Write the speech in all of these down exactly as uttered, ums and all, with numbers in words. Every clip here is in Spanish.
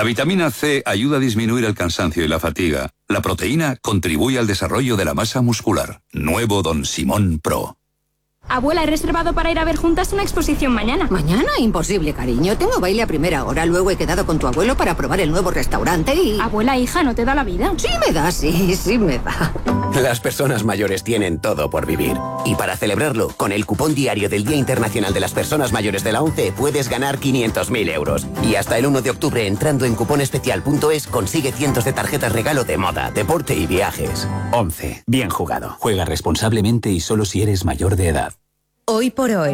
La vitamina C ayuda a disminuir el cansancio y la fatiga. La proteína contribuye al desarrollo de la masa muscular. Nuevo Don Simón Pro. Abuela, he reservado para ir a ver juntas una exposición mañana. ¿Mañana? Imposible, cariño. Tengo baile a primera hora. Luego he quedado con tu abuelo para probar el nuevo restaurante y... Abuela, hija, ¿no te da la vida? Sí me da, sí, sí me da. Las personas mayores tienen todo por vivir. Y para celebrarlo, con el cupón diario del Día Internacional de las Personas Mayores de la ONCE puedes ganar quinientos mil euros. Y hasta el uno de octubre, entrando en cuponespecial punto es, consigue cientos de tarjetas regalo de moda, deporte y viajes. ONCE. Bien jugado. Juega responsablemente y solo si eres mayor de edad. Hoy por hoy,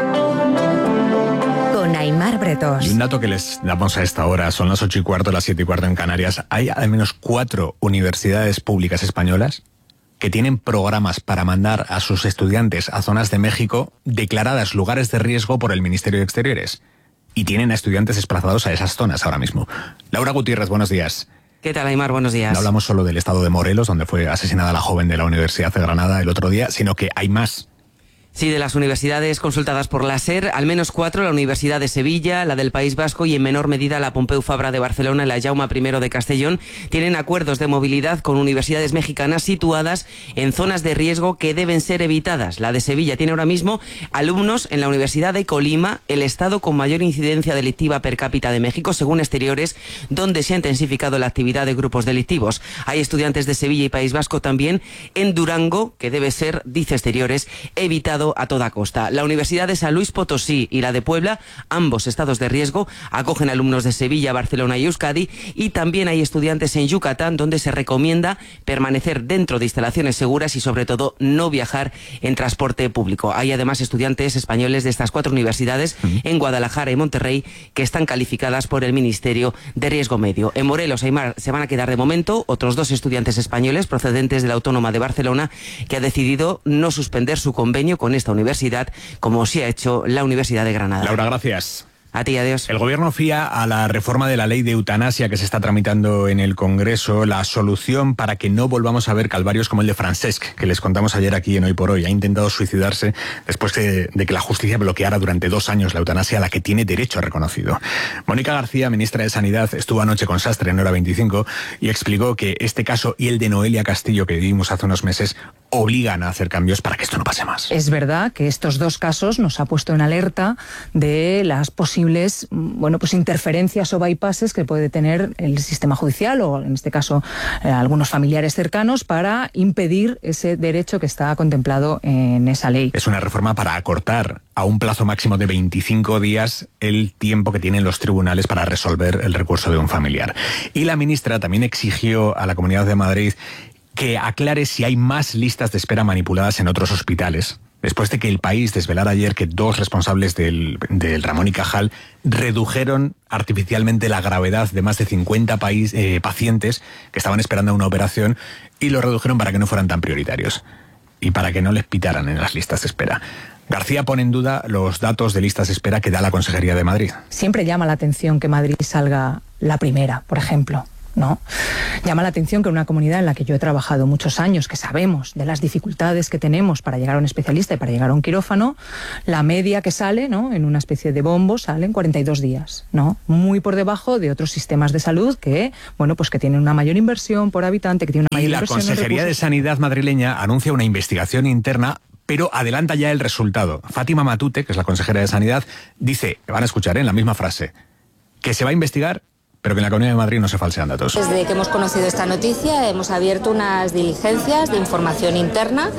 con Aimar Bretos. Y un dato que les damos a esta hora, son las ocho y cuarto, las siete y cuarto en Canarias. Hay al menos cuatro universidades públicas españolas que tienen programas para mandar a sus estudiantes a zonas de México declaradas lugares de riesgo por el Ministerio de Exteriores. Y tienen a estudiantes desplazados a esas zonas ahora mismo. Laura Gutiérrez, buenos días. ¿Qué tal, Aimar? Buenos días. No hablamos solo del estado de Morelos, donde fue asesinada la joven de la Universidad de Granada el otro día, sino que hay más. Sí, de las universidades consultadas por la SER, al menos cuatro, la Universidad de Sevilla, la del País Vasco y en menor medida la Pompeu Fabra de Barcelona y la Jaume primero de Castellón, tienen acuerdos de movilidad con universidades mexicanas situadas en zonas de riesgo que deben ser evitadas. La de Sevilla tiene ahora mismo alumnos en la Universidad de Colima, el estado con mayor incidencia delictiva per cápita de México, según Exteriores, donde se ha intensificado la actividad de grupos delictivos. Hay estudiantes de Sevilla y País Vasco también en Durango, que debe ser, dice Exteriores, evitado a toda costa. La Universidad de San Luis Potosí y la de Puebla, ambos estados de riesgo, acogen alumnos de Sevilla, Barcelona y Euskadi, y también hay estudiantes en Yucatán, donde se recomienda permanecer dentro de instalaciones seguras y sobre todo no viajar en transporte público. Hay además estudiantes españoles de estas cuatro universidades uh-huh. en Guadalajara y Monterrey que están calificadas por el Ministerio de Riesgo Medio. En Morelos, Aimar, se van a quedar de momento otros dos estudiantes españoles procedentes de la Autónoma de Barcelona que ha decidido no suspender su convenio con esta universidad, como sí ha hecho la Universidad de Granada. Laura, gracias. A ti, adiós. El gobierno fía a la reforma de la ley de eutanasia que se está tramitando en el Congreso la solución para que no volvamos a ver calvarios como el de Francesc, que les contamos ayer aquí en Hoy por Hoy. Ha intentado suicidarse después de, de que la justicia bloqueara durante dos años la eutanasia a la que tiene derecho reconocido. Mónica García, ministra de Sanidad, estuvo anoche con Sastre en Hora veinticinco y explicó que este caso y el de Noelia Castillo que vivimos hace unos meses obligan a hacer cambios para que esto no pase más. Es verdad que estos dos casos nos ha puesto en alerta de las posibles, bueno, pues interferencias o bypasses que puede tener el sistema judicial o en este caso eh, algunos familiares cercanos para impedir ese derecho que está contemplado en esa ley. Es una reforma para acortar a un plazo máximo de veinticinco días el tiempo que tienen los tribunales para resolver el recurso de un familiar. Y la ministra también exigió a la Comunidad de Madrid que aclare si hay más listas de espera manipuladas en otros hospitales, después de que El País desvelara ayer que dos responsables del, del Ramón y Cajal redujeron artificialmente la gravedad de más de cincuenta país, eh, pacientes que estaban esperando una operación y lo redujeron para que no fueran tan prioritarios y para que no les pitaran en las listas de espera. García pone en duda los datos de listas de espera que da la Consejería de Madrid. Siempre llama la atención que Madrid salga la primera, por ejemplo. ¿No? Llama la atención que en una comunidad en la que yo he trabajado muchos años, que sabemos de las dificultades que tenemos para llegar a un especialista y para llegar a un quirófano, la media que sale, ¿no?, en una especie de bombo sale en cuarenta y dos días, ¿no? Muy por debajo de otros sistemas de salud que, bueno, pues que tienen una mayor inversión por habitante, que tienen una mayor y la inversión. Consejería de Sanidad madrileña anuncia una investigación interna, pero adelanta ya el resultado. Fátima Matute, que es la consejera de Sanidad, dice, van a escuchar ¿eh? en la misma frase, que se va a investigar, pero que en la Comunidad de Madrid no se falsean datos. Desde que hemos conocido esta noticia hemos abierto unas diligencias de información interna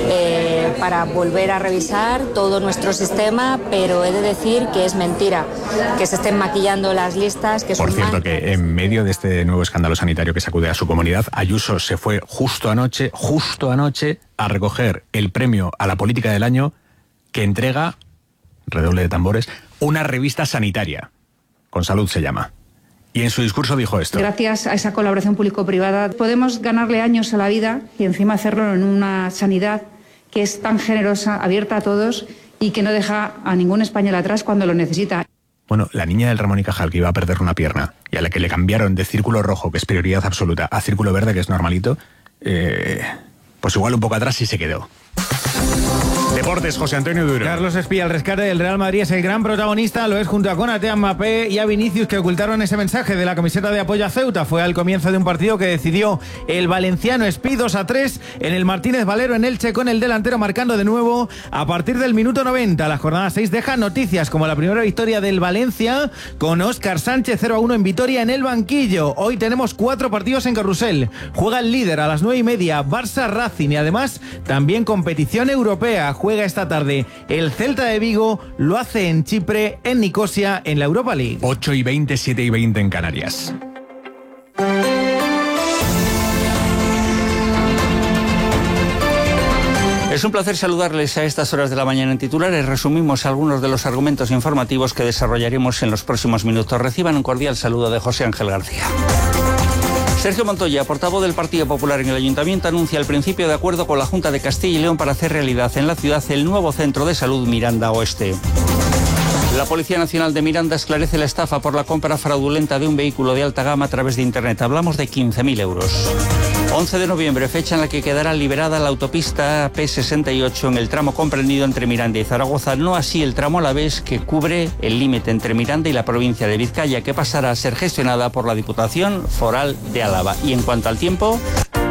eh, para volver a revisar todo nuestro sistema, pero he de decir que es mentira que se estén maquillando las listas. Que Por son cierto, mal... que en medio de este nuevo escándalo sanitario que sacude a su comunidad, Ayuso se fue justo anoche, justo anoche, a recoger el premio a la política del año que entrega, redoble de tambores, una revista sanitaria. Con Salud se llama. Y en su discurso dijo esto. Gracias a esa colaboración público-privada podemos ganarle años a la vida y encima hacerlo en una sanidad que es tan generosa, abierta a todos y que no deja a ningún español atrás cuando lo necesita. Bueno, la niña del Ramón y Cajal que iba a perder una pierna y a la que le cambiaron de círculo rojo, que es prioridad absoluta, a círculo verde, que es normalito, eh, pues igual un poco atrás sí se quedó. Deportes, José Antonio Duro. Carlos Espía, el rescate del Real Madrid es el gran protagonista, lo es junto a Konaté, a Mbappé y a Vinicius, que ocultaron ese mensaje de la camiseta de apoyo a Ceuta. Fue al comienzo de un partido que decidió el valenciano Espí dos a tres en el Martínez Valero en Elche, con el delantero marcando de nuevo a partir del minuto noventa. La jornada seis deja noticias como la primera victoria del Valencia con Óscar Sánchez cero a uno en Vitoria en el banquillo. Hoy tenemos cuatro partidos en Carrusel. Juega el líder a las nueve y media, Barça Racing, y además también competición europea. Juega esta tarde el Celta de Vigo, lo hace en Chipre, en Nicosia, en la Europa League. ocho y veinte, siete y veinte en Canarias. Es un placer saludarles a estas horas de la mañana en titulares. Resumimos algunos de los argumentos informativos que desarrollaremos en los próximos minutos. Reciban un cordial saludo de José Ángel García. Sergio Montoya, portavoz del Partido Popular en el Ayuntamiento, anuncia el principio de acuerdo con la Junta de Castilla y León para hacer realidad en la ciudad el nuevo centro de salud Miranda Oeste. La Policía Nacional de Miranda esclarece la estafa por la compra fraudulenta de un vehículo de alta gama a través de Internet. Hablamos de quince mil euros. once de noviembre, fecha en la que quedará liberada la autopista P sesenta y ocho en el tramo comprendido entre Miranda y Zaragoza, no así el tramo Alavés, que cubre el límite entre Miranda y la provincia de Vizcaya, que pasará a ser gestionada por la Diputación Foral de Álava. Y en cuanto al tiempo...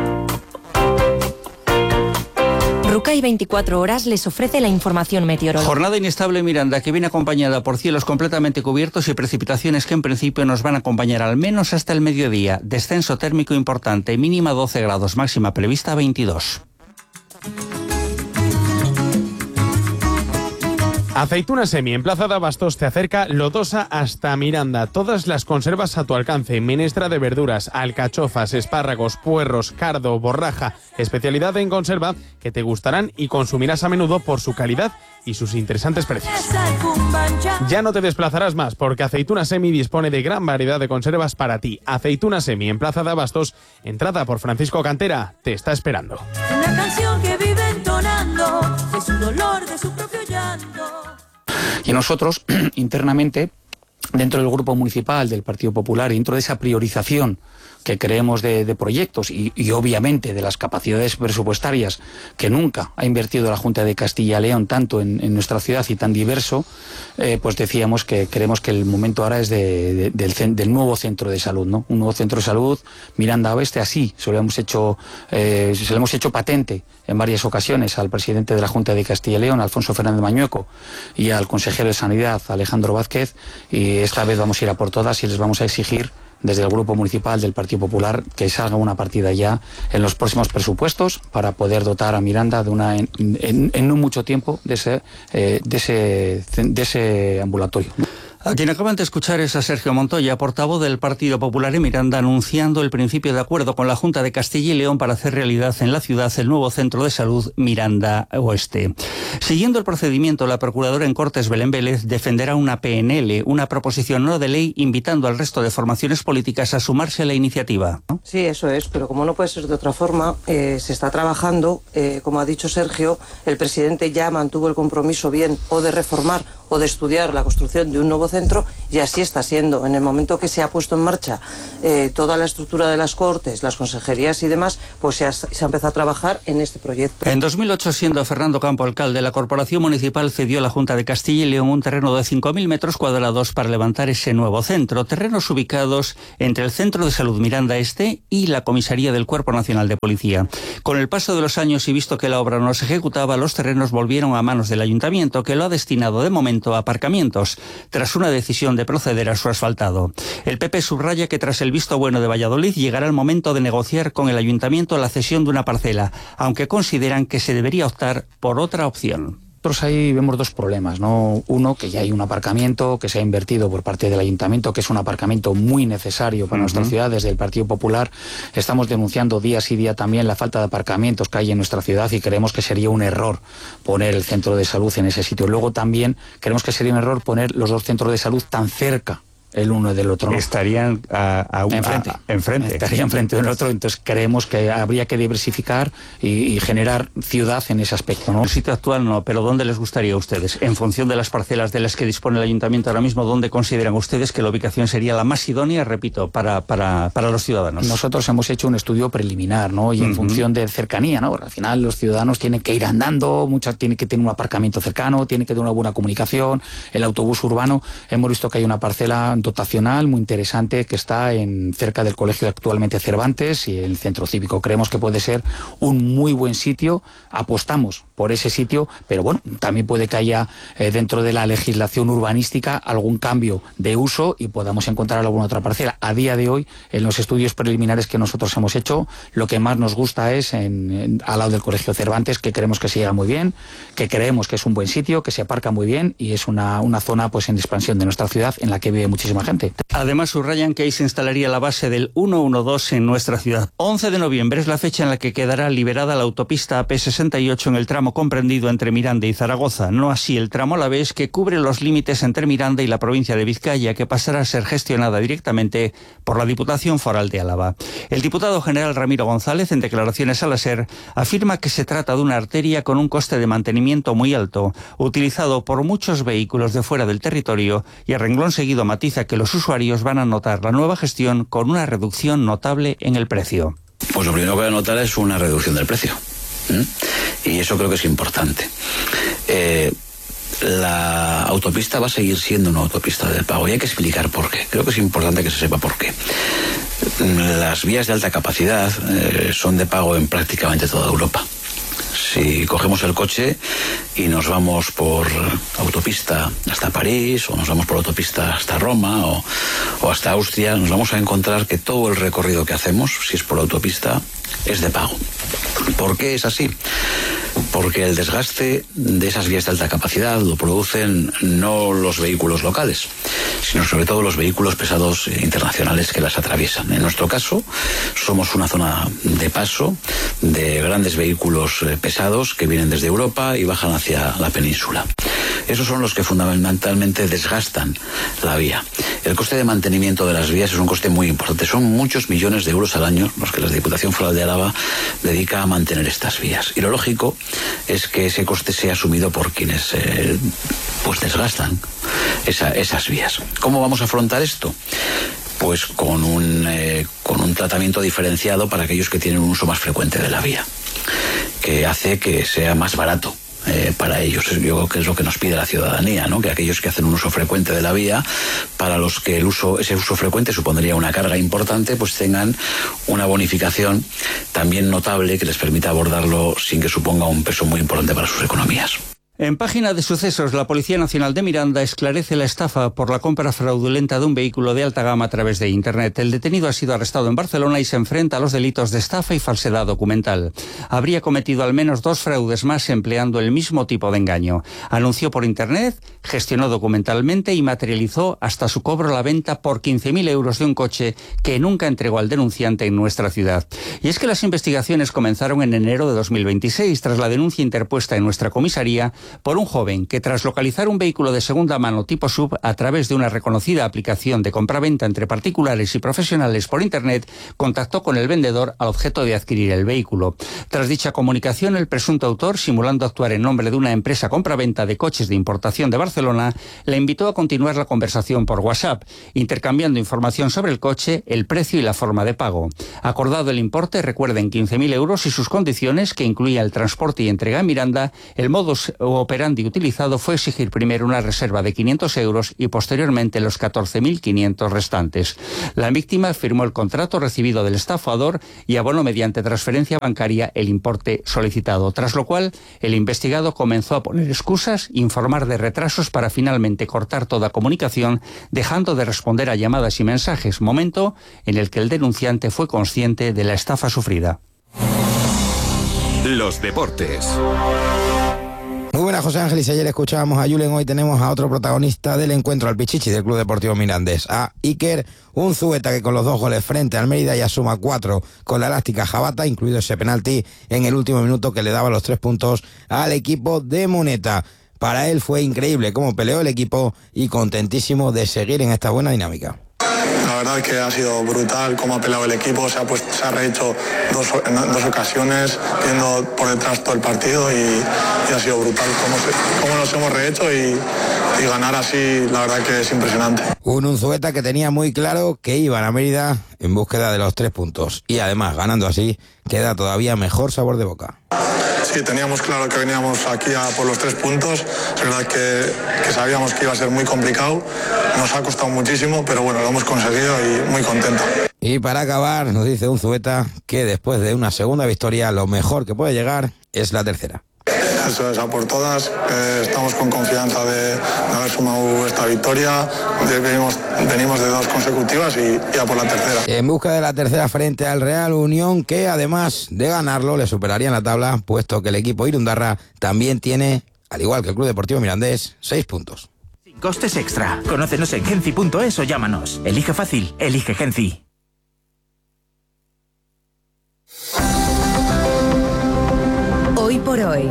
Rucay veinticuatro horas les ofrece la información meteorológica. Jornada inestable en Miranda, que viene acompañada por cielos completamente cubiertos y precipitaciones que en principio nos van a acompañar al menos hasta el mediodía. Descenso térmico importante, mínima doce grados, máxima prevista veintidós. Aceituna Semi, en Plaza de Abastos, te acerca Lodosa hasta Miranda. Todas las conservas a tu alcance. Menestra de verduras, alcachofas, espárragos, puerros, cardo, borraja. Especialidad en conserva que te gustarán y consumirás a menudo por su calidad y sus interesantes precios. Ya no te desplazarás más porque Aceituna Semi dispone de gran variedad de conservas para ti. Aceituna Semi, en Plaza de Abastos, entrada por Francisco Cantera, te está esperando. Una canción que vive entonando de su dolor, de su propio llanto. Y nosotros, internamente, dentro del grupo municipal del Partido Popular, dentro de esa priorización que creemos de, de proyectos y, y obviamente de las capacidades presupuestarias que nunca ha invertido la Junta de Castilla y León tanto en, en nuestra ciudad y tan diverso, eh, pues decíamos que creemos que el momento ahora es de, de, del, del nuevo centro de salud, ¿no? Un nuevo centro de salud, Miranda Oeste, así se lo hemos hecho, eh, se lo hemos hecho patente en varias ocasiones al presidente de la Junta de Castilla y León, Alfonso Fernández Mañueco, y al consejero de Sanidad, Alejandro Vázquez, y esta vez vamos a ir a por todas y les vamos a exigir desde el Grupo Municipal del Partido Popular que salga una partida ya en los próximos presupuestos para poder dotar a Miranda de una en, en, en no mucho tiempo de ese, eh, de ese, de ese ambulatorio. A quien acaban de escuchar es a Sergio Montoya, portavoz del Partido Popular en Miranda, anunciando el principio de acuerdo con la Junta de Castilla y León para hacer realidad en la ciudad el nuevo centro de salud Miranda Oeste. Siguiendo el procedimiento, la procuradora en Cortes, Belén Vélez, defenderá una P N L, una proposición no de ley, invitando al resto de formaciones políticas a sumarse a la iniciativa. Sí, eso es, pero como no puede ser de otra forma, eh, se está trabajando, eh, como ha dicho Sergio, el presidente ya mantuvo el compromiso bien o de reformar o de estudiar la construcción de un nuevo centro, y así está siendo. En el momento que se ha puesto en marcha eh, toda la estructura de las Cortes, las consejerías y demás, pues se ha, se ha empezado a trabajar en este proyecto. En dos mil ocho, siendo Fernando Campo alcalde, la Corporación Municipal cedió a la Junta de Castilla y León un terreno de cinco mil metros cuadrados para levantar ese nuevo centro. Terrenos ubicados entre el Centro de Salud Miranda Este y la Comisaría del Cuerpo Nacional de Policía. Con el paso de los años y visto que la obra no se ejecutaba, los terrenos volvieron a manos del Ayuntamiento, que lo ha destinado de momento a aparcamientos, tras una decisión de proceder a su asfaltado. El P P subraya que tras el visto bueno de Valladolid llegará el momento de negociar con el Ayuntamiento la cesión de una parcela, aunque consideran que se debería optar por otra opción. Nosotros ahí vemos dos problemas, ¿no? Uno, que ya hay un aparcamiento que se ha invertido por parte del Ayuntamiento, que es un aparcamiento muy necesario para uh-huh. nuestra ciudad. Desde el Partido Popular estamos denunciando día sí día también la falta de aparcamientos que hay en nuestra ciudad y creemos que sería un error poner el centro de salud en ese sitio. Luego también creemos que sería un error poner los dos centros de salud tan cerca el uno del otro. ¿No? Estarían a, a un, enfrente. A, a, enfrente. Estarían frente del otro, entonces creemos que habría que diversificar y, y generar ciudad en ese aspecto, ¿no? El sitio actual no, pero ¿dónde les gustaría a ustedes? En función de las parcelas de las que dispone el ayuntamiento ahora mismo, ¿dónde consideran ustedes que la ubicación sería la más idónea, repito, para, para, para los ciudadanos? Nosotros hemos hecho un estudio preliminar, ¿no? Y en uh-huh. función de cercanía, ¿no? Al final los ciudadanos tienen que ir andando, muchas tienen que tener un aparcamiento cercano, tienen que tener una buena comunicación, el autobús urbano. Hemos visto que hay una parcela dotacional muy interesante que está en cerca del colegio actualmente Cervantes y el centro cívico. Creemos que puede ser un muy buen sitio, apostamos por ese sitio, pero bueno, también puede que haya eh, dentro de la legislación urbanística algún cambio de uso y podamos encontrar alguna otra parcela. A día de hoy, en los estudios preliminares que nosotros hemos hecho, lo que más nos gusta es en, en, al lado del colegio Cervantes, que creemos que se llega muy bien, que creemos que es un buen sitio, que se aparca muy bien y es una, una zona pues en expansión de nuestra ciudad en la que vive muchísima gente. Además, subrayan que ahí se instalaría la base del ciento doce en nuestra ciudad. once de noviembre es la fecha en la que quedará liberada la autopista A P sesenta y ocho en el tramo comprendido entre Miranda y Zaragoza, no así el tramo Alavés, que cubre los límites entre Miranda y la provincia de Vizcaya, que pasará a ser gestionada directamente por la Diputación Foral de Álava. El diputado general Ramiro González, en declaraciones a la SER, afirma que se trata de una arteria con un coste de mantenimiento muy alto, utilizado por muchos vehículos de fuera del territorio, y a renglón seguido matiza que los usuarios van a notar la nueva gestión con una reducción notable en el precio. Pues lo primero que voy a notar es una reducción del precio. ¿Mm? Y eso creo que es importante. Eh, la autopista va a seguir siendo una autopista de pago y hay que explicar por qué. Creo que es importante que se sepa por qué. Las vías de alta capacidad eh, son de pago en prácticamente toda Europa. Si cogemos el coche y nos vamos por autopista hasta París, o nos vamos por autopista hasta Roma, o, o hasta Austria, nos vamos a encontrar que todo el recorrido que hacemos, si es por autopista, es de pago. ¿Por qué es así? Porque el desgaste de esas vías de alta capacidad lo producen no los vehículos locales, sino sobre todo los vehículos pesados internacionales que las atraviesan. En nuestro caso, somos una zona de paso de grandes vehículos pesados que vienen desde Europa y bajan hacia la península. Esos son los que fundamentalmente desgastan la vía. El coste de mantenimiento de las vías es un coste muy importante. Son muchos millones de euros al año los que la Diputación Foral de Álava dedica a mantener estas vías. Y lo lógico es que ese coste sea asumido por quienes eh, pues desgastan esa, esas vías. ¿Cómo vamos a afrontar esto? Pues con un, eh, con un tratamiento diferenciado para aquellos que tienen un uso más frecuente de la vía, que hace que sea más barato Eh, para ellos. Yo creo que es lo que nos pide la ciudadanía, ¿no? Que aquellos que hacen un uso frecuente de la vía, para los que el uso, ese uso frecuente supondría una carga importante, pues tengan una bonificación también notable que les permita abordarlo sin que suponga un peso muy importante para sus economías. En página de sucesos, la Policía Nacional de Miranda esclarece la estafa por la compra fraudulenta de un vehículo de alta gama a través de Internet. El detenido ha sido arrestado en Barcelona y se enfrenta a los delitos de estafa y falsedad documental. Habría cometido al menos dos fraudes más empleando el mismo tipo de engaño. Anunció por Internet, gestionó documentalmente y materializó hasta su cobro la venta por quince mil euros de un coche que nunca entregó al denunciante en nuestra ciudad. Y es que las investigaciones comenzaron en enero de dos mil veintiséis tras la denuncia interpuesta en nuestra comisaría por un joven que, tras localizar un vehículo de segunda mano tipo S U V a través de una reconocida aplicación de compraventa entre particulares y profesionales por Internet, contactó con el vendedor al objeto de adquirir el vehículo. Tras dicha comunicación, el presunto autor, simulando actuar en nombre de una empresa compraventa de coches de importación de Barcelona, le invitó a continuar la conversación por WhatsApp, intercambiando información sobre el coche, el precio y la forma de pago. Acordado el importe, recuerden, quince mil euros y sus condiciones, que incluía el transporte y entrega en Miranda, el modus operandi utilizado fue exigir primero una reserva de quinientos euros y posteriormente los catorce mil quinientos restantes. La víctima firmó el contrato recibido del estafador y abonó mediante transferencia bancaria el importe solicitado, tras lo cual el investigado comenzó a poner excusas e informar de retrasos para finalmente cortar toda comunicación, dejando de responder a llamadas y mensajes, momento en el que el denunciante fue consciente de la estafa sufrida. Los deportes. Muy buenas, José Ángel, y ayer escuchábamos a Julen, hoy tenemos a otro protagonista del encuentro, al Pichichi del Club Deportivo Mirandés, a Iker Unzueta, que con los dos goles frente al Mérida ya suma cuatro con la elástica Jabata, incluido ese penalti en el último minuto que le daba los tres puntos al equipo de Muneta. Para él fue increíble cómo peleó el equipo y contentísimo de seguir en esta buena dinámica. La verdad que ha sido brutal cómo ha peleado el equipo, se ha, puesto, se ha rehecho dos, en dos ocasiones, viendo por detrás todo el partido y, y ha sido brutal cómo, se, cómo nos hemos rehecho y, y ganar así, la verdad que es impresionante. Un Unzueta que tenía muy claro que iban a Mérida en búsqueda de los tres puntos y además ganando así queda todavía mejor sabor de boca. Sí, teníamos claro que veníamos aquí a por los tres puntos. Es verdad que, que sabíamos que iba a ser muy complicado. Nos ha costado muchísimo, pero bueno, lo hemos conseguido y muy contento. Y para acabar, nos dice Unzueta que después de una segunda victoria, lo mejor que puede llegar es la tercera. Eso es, a por todas. Eh, estamos con confianza de, de haber sumado esta victoria. De, venimos, venimos de dos consecutivas y, y a por la tercera. En busca de la tercera frente al Real Unión, que además de ganarlo, le superaría en la tabla, puesto que el equipo Irundarra también tiene, al igual que el Club Deportivo Mirandés, seis puntos. Sin costes extra. Conócenos en genci punto es o llámanos. Elige fácil, elige Genci. Hoy por hoy.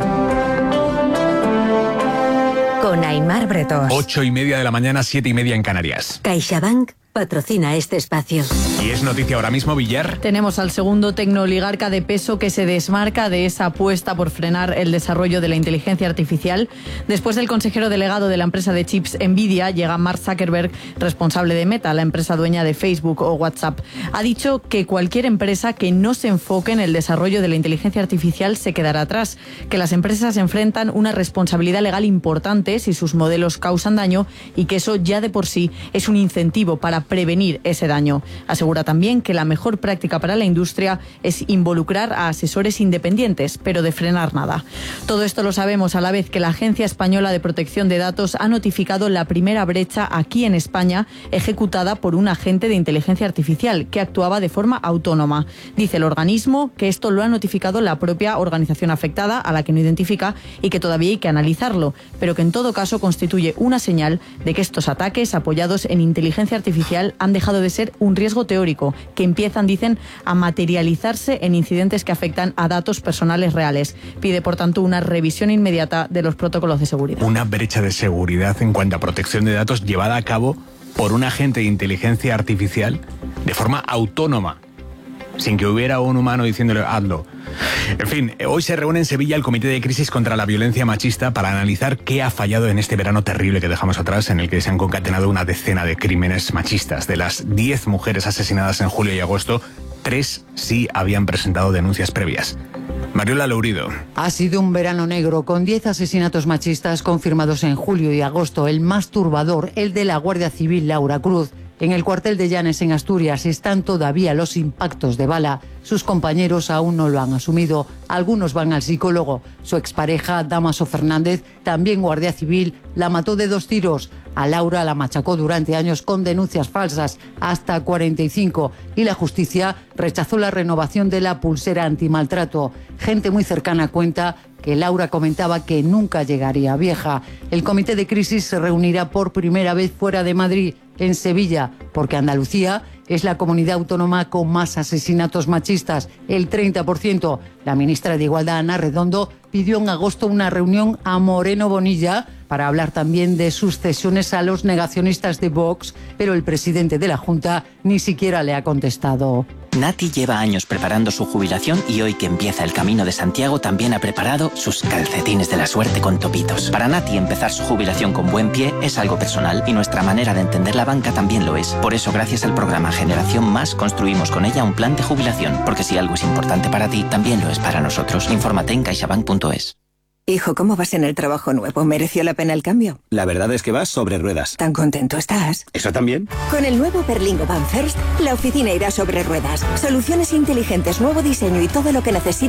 Con Aimar Bretós. Ocho y media de la mañana, siete y media en Canarias. CaixaBank patrocina este espacio. Y es noticia ahora mismo, Villar. Tenemos al segundo tecnooligarca de peso que se desmarca de esa apuesta por frenar el desarrollo de la inteligencia artificial. Después del consejero delegado de la empresa de chips Nvidia, llega Mark Zuckerberg, responsable de Meta, la empresa dueña de Facebook o WhatsApp. Ha dicho que cualquier empresa que no se enfoque en el desarrollo de la inteligencia artificial se quedará atrás, que las empresas enfrentan una responsabilidad legal importante si sus modelos causan daño y que eso ya de por sí es un incentivo para prevenir ese daño. Asegura también que la mejor práctica para la industria es involucrar a asesores independientes, pero de frenar nada. Todo esto lo sabemos a la vez que la Agencia Española de Protección de Datos ha notificado la primera brecha aquí en España ejecutada por un agente de inteligencia artificial que actuaba de forma autónoma. Dice el organismo que esto lo ha notificado la propia organización afectada, a la que no identifica, y que todavía hay que analizarlo, pero que en todo caso constituye una señal de que estos ataques apoyados en inteligencia artificial han dejado de ser un riesgo teórico, que empiezan, dicen, a materializarse en incidentes que afectan a datos personales reales. Pide, por tanto, una revisión inmediata de los protocolos de seguridad. Una brecha de seguridad en cuanto a protección de datos llevada a cabo por un agente de inteligencia artificial de forma autónoma, sin que hubiera un humano diciéndole hazlo. En fin, hoy se reúne en Sevilla el Comité de Crisis contra la Violencia Machista para analizar qué ha fallado en este verano terrible que dejamos atrás, en el que se han concatenado una decena de crímenes machistas. De las diez mujeres asesinadas en julio y agosto, tres sí habían presentado denuncias previas. Mariola Lourido. Ha sido un verano negro con diez asesinatos machistas confirmados en julio y agosto. El más turbador, el de la Guardia Civil Laura Cruz. En el cuartel de Llanes, en Asturias, están todavía los impactos de bala. Sus compañeros aún no lo han asumido. Algunos van al psicólogo. Su expareja, Damaso Fernández, también guardia civil, la mató de dos tiros. A Laura la machacó durante años con denuncias falsas, hasta cuarenta y cinco. Y la justicia rechazó la renovación de la pulsera antimaltrato. Gente muy cercana cuenta que Laura comentaba que nunca llegaría vieja. El comité de crisis se reunirá por primera vez fuera de Madrid, en Sevilla, porque Andalucía es la comunidad autónoma con más asesinatos machistas, el treinta por ciento. La ministra de Igualdad, Ana Redondo, pidió en agosto una reunión a Moreno Bonilla para hablar también de sus cesiones a los negacionistas de Vox, pero el presidente de la Junta ni siquiera le ha contestado. Nati lleva años preparando su jubilación y hoy que empieza el Camino de Santiago también ha preparado sus calcetines de la suerte con topitos. Para Nati empezar su jubilación con buen pie es algo personal y nuestra manera de entender la banca también lo es. Por eso, gracias al programa Generación Más, construimos con ella un plan de jubilación, porque si algo es importante para ti, también lo es para nosotros. Infórmate en caixabank punto es. Hijo, ¿cómo vas en el trabajo nuevo? ¿Mereció la pena el cambio? La verdad es que vas sobre ruedas. ¿Tan contento estás? ¿Eso también? Con el nuevo Berlingo Van First, la oficina irá sobre ruedas. Soluciones inteligentes, nuevo diseño y todo lo que necesitas